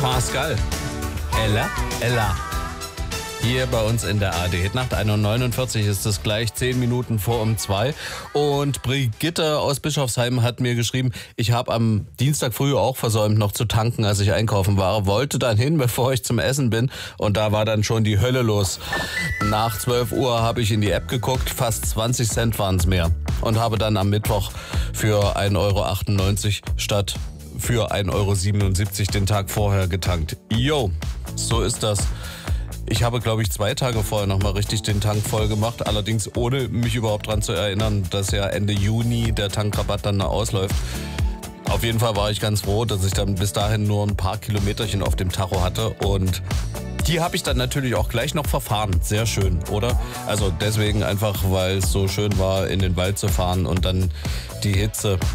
Pascal. Ella. Hier bei uns in der AD. Nacht 1:49 ist es gleich 10 Minuten vor um 2. Und Brigitte aus Bischofsheim hat mir geschrieben, ich habe am Dienstag früh auch versäumt, noch zu tanken, als ich einkaufen war. Wollte dann hin, bevor ich zum Essen bin. Und da war dann schon die Hölle los. Nach 12 Uhr habe ich in die App geguckt, fast 20 Cent waren es mehr. Und habe dann am Mittwoch für 1,98 € statt für 1,77 € den Tag vorher getankt. Jo, so ist das. Ich habe, glaube ich, 2 Tage vorher nochmal richtig den Tank voll gemacht, allerdings ohne mich überhaupt daran zu erinnern, dass ja Ende Juni der Tankrabatt dann ausläuft. Auf jeden Fall war ich ganz froh, dass ich dann bis dahin nur ein paar Kilometerchen auf dem Tacho hatte und die habe ich dann natürlich auch gleich noch verfahren. Sehr schön, oder? Also deswegen einfach, weil es so schön war, in den Wald zu fahren und dann die Hitze